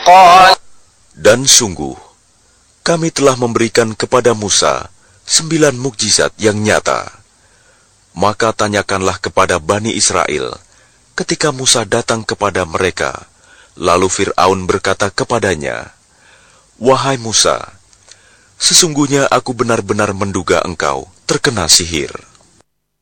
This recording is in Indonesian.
قال Dan sungguh, kami telah memberikan kepada Musa 9 mukjizat yang nyata. Maka tanyakanlah kepada Bani Israel, ketika Musa datang kepada mereka, lalu Fir'aun berkata kepadanya, "Wahai Musa, sesungguhnya aku benar-benar menduga engkau terkena sihir.